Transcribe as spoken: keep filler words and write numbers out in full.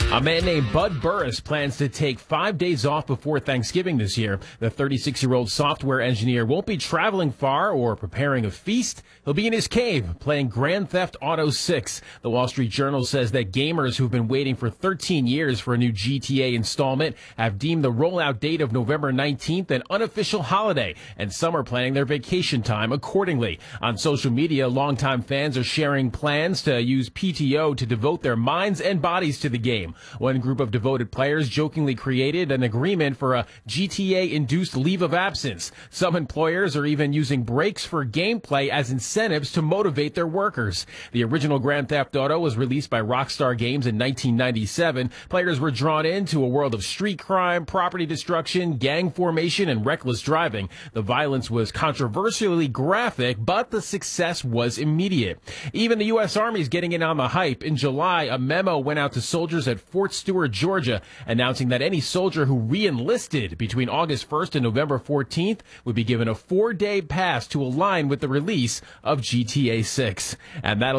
A man named Bud Burris plans to take five days off before Thanksgiving this year. The thirty-six-year-old software engineer won't be traveling far or preparing a feast. He'll be in his cave playing Grand Theft Auto six. The Wall Street Journal says that gamers who've been waiting for thirteen years for a new G T A installment have deemed the rollout date of November nineteenth an unofficial holiday, and some are planning their vacation time accordingly. On social media, longtime fans are sharing plans to use P T O to devote their minds and bodies to the game. One group of devoted players jokingly created an agreement for a G T A-induced leave of absence. Some employers are even using breaks for gameplay as incentives to motivate their workers. The original Grand Theft Auto was released by Rockstar Games in nineteen ninety-seven. Players were drawn into a world of street crime, property destruction, gang formation, and reckless driving. The violence was controversially graphic, but the success was immediate. Even the U S Army is getting in on the hype. In July, a memo went out to soldiers at Fort Stewart, Georgia, announcing that any soldier who re-enlisted between August first and November fourteenth would be given a four-day pass to align with the release of G T A six. And that'll